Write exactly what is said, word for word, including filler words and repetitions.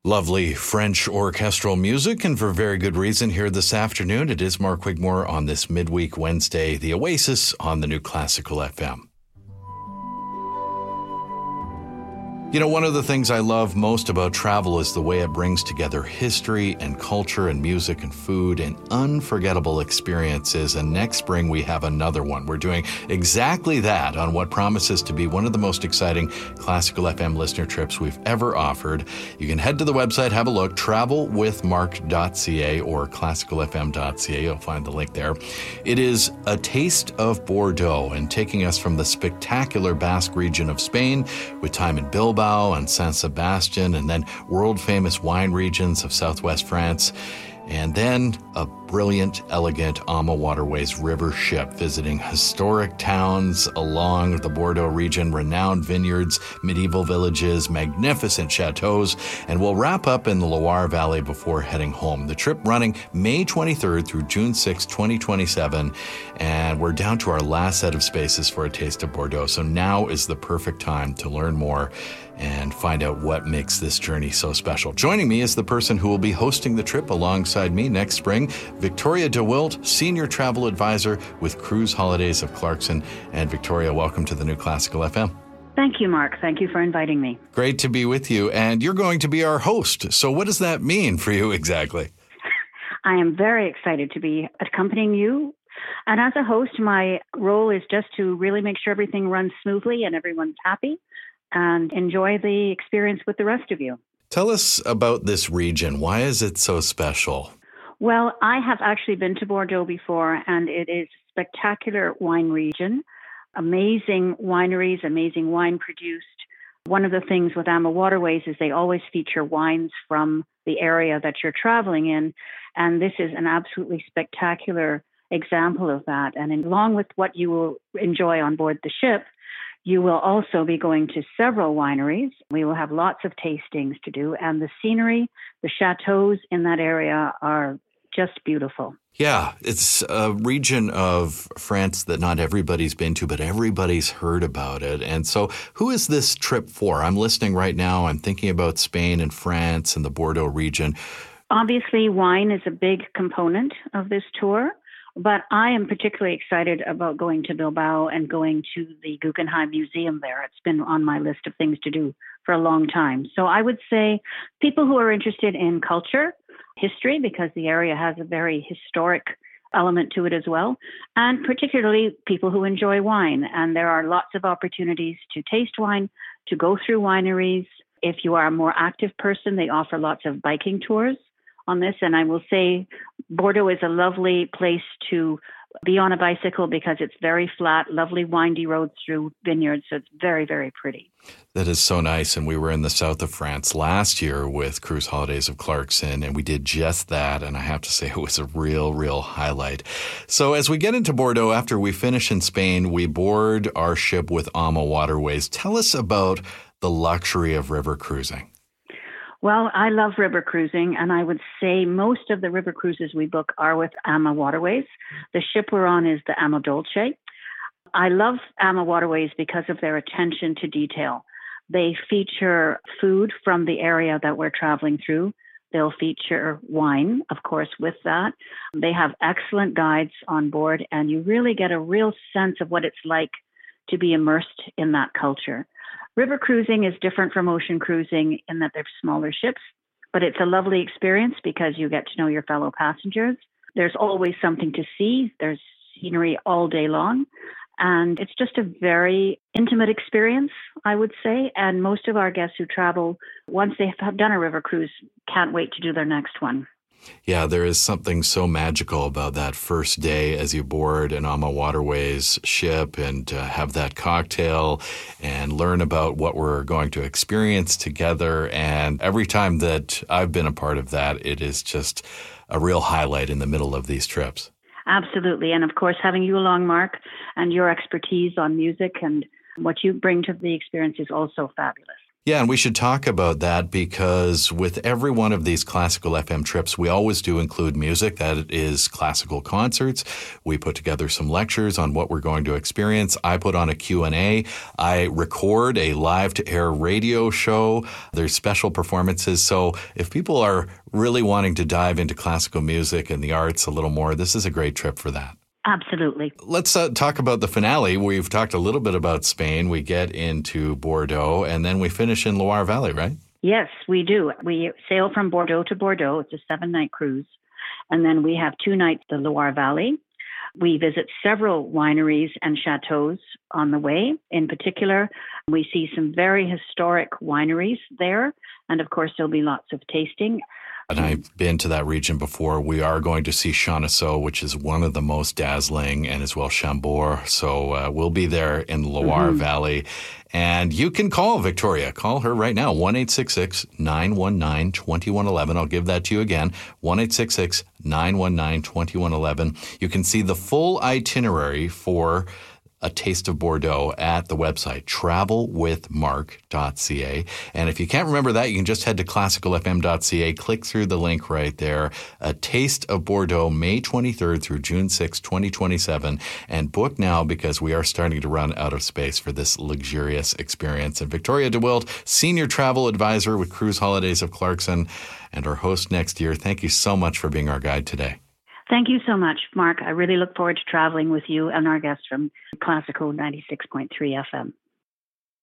Lovely French orchestral music, and for very good reason here this afternoon. It is Mark Wigmore on this midweek Wednesday, the Oasis on the New Classical F M. You know, one of the things I love most about travel is the way it brings together history and culture and music and food and unforgettable experiences. And next spring, we have another one. We're doing exactly that on what promises to be one of the most exciting Classical F M listener trips we've ever offered. You can head to the website, have a look, travel with mark dot c a or classical f m dot c a. You'll find the link there. It is a taste of Bordeaux and taking us from the spectacular Basque region of Spain with time in Bilbao and San Sebastian, and then world-famous wine regions of southwest France, and then a brilliant, elegant Ama Waterways river ship visiting historic towns along the Bordeaux region, renowned vineyards, medieval villages, magnificent chateaus, and we'll wrap up in the Loire Valley before heading home. The trip running May twenty-third through June sixth, twenty twenty-seven, and we're down to our last set of spaces for a taste of Bordeaux. So now is the perfect time to learn more and find out what makes this journey so special. Joining me is the person who will be hosting the trip alongside me next spring, Victoria DeWilt, Senior Travel Advisor with Cruise Holidays of Clarkson. And Victoria, welcome to the New Classical F M. Thank you, Mark. Thank you for inviting me. Great to be with you. And you're going to be our host. So what does that mean for you exactly? I am very excited to be accompanying you. And as a host, my role is just to really make sure everything runs smoothly and everyone's happy and enjoy the experience with the rest of you. Tell us about this region. Why is it so special? Well, I have actually been to Bordeaux before, and it is a spectacular wine region. Amazing wineries, amazing wine produced. One of the things with Ama Waterways is they always feature wines from the area that you're traveling in, and this is an absolutely spectacular example of that. And along with what you will enjoy on board the ship, you will also be going to several wineries. We will have lots of tastings to do, and the scenery, the chateaus in that area are just beautiful. Yeah, it's a region of France that not everybody's been to, but everybody's heard about it. And so who is this trip for? I'm listening right now. I'm thinking about Spain and France and the Bordeaux region. Obviously, wine is a big component of this tour. But I am particularly excited about going to Bilbao and going to the Guggenheim Museum there. It's been on my list of things to do for a long time. So I would say people who are interested in culture, history, because the area has a very historic element to it as well, and particularly people who enjoy wine. And there are lots of opportunities to taste wine, to go through wineries. If you are a more active person, they offer lots of biking tours on this. And I will say Bordeaux is a lovely place to be on a bicycle because it's very flat, lovely windy roads through vineyards. So it's very, very pretty. That is so nice. And we were in the south of France last year with Cruise Holidays of Clarkson, and we did just that. And I have to say it was a real, real highlight. So as we get into Bordeaux, after we finish in Spain, we board our ship with Ama Waterways. Tell us about the luxury of river cruising. Well, I love river cruising, and I would say most of the river cruises we book are with Ama Waterways. The ship we're on is the Ama Dolce. I love Ama Waterways because of their attention to detail. They feature food from the area that we're traveling through. They'll feature wine, of course, with that. They have excellent guides on board, and you really get a real sense of what it's like to be immersed in that culture. River cruising is different from ocean cruising in that they're smaller ships, but it's a lovely experience because you get to know your fellow passengers. There's always something to see. There's scenery all day long. And it's just a very intimate experience, I would say. And most of our guests who travel, once they have done a river cruise, can't wait to do their next one. Yeah, there is something so magical about that first day as you board an Ama Waterways ship and uh, have that cocktail and learn about what we're going to experience together. And every time that I've been a part of that, it is just a real highlight in the middle of these trips. Absolutely. And of course, having you along, Mark, and your expertise on music and what you bring to the experience is also fabulous. Yeah, and we should talk about that because with every one of these Classical F M trips, we always do include music. That is classical concerts. We put together some lectures on what we're going to experience. I put on a Q and A. I record a live-to-air radio show. There's special performances. So if people are really wanting to dive into classical music and the arts a little more, this is a great trip for that. Absolutely. Let's uh, talk about the finale. We've talked a little bit about Spain. We get into Bordeaux, and then we finish in Loire Valley, right? Yes, we do. We sail from Bordeaux to Bordeaux. It's a seven-night cruise. And then we have two nights in the Loire Valley. We visit several wineries and chateaus on the way. In particular, we see some very historic wineries there. And of course, there'll be lots of tasting. And I've been to that region before. We are going to see Choiseul, which is one of the most dazzling, and as well Chambord. So uh, we'll be there in the Loire mm-hmm. Valley. And you can call Victoria. Call her right now, one eight six six, nine one nine, two one one one. I'll give that to you again, one eight six six, nine one nine, two one one one. You can see the full itinerary for A Taste of Bordeaux at the website, travel with mark dot c a. And if you can't remember that, you can just head to classical f m dot c a, click through the link right there. A Taste of Bordeaux, May twenty-third through June sixth, twenty twenty-seven. And book now because we are starting to run out of space for this luxurious experience. And Victoria de Wildt, Senior Travel Advisor with Cruise Holidays of Clarkson, and our host next year, thank you so much for being our guide today. Thank you so much, Mark. I really look forward to traveling with you and our guests from Classical ninety-six point three F M.